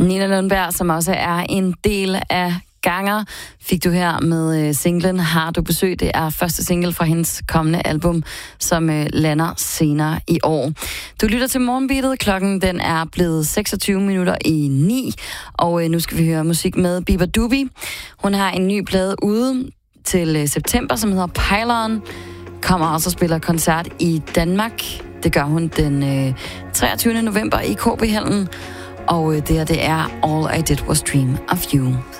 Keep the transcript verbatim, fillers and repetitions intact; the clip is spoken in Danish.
Nina Lundberg, som også er en del af Ganger, fik du her med øh, singlen Har du besøg. Det er første single fra hendes kommende album, som øh, lander senere i år. Du lytter til Morgenbeatet. Klokken den er blevet seksogtyve minutter i ni, og øh, nu skal vi høre musik med Bieber Doobie. Hun har en ny plade ude til øh, september, som hedder Pylon. Kommer også og spiller koncert i Danmark. Det gør hun den øh, treogtyvende november i K B-hallen. Og øh, det her, det er All I Did Was Dream of You.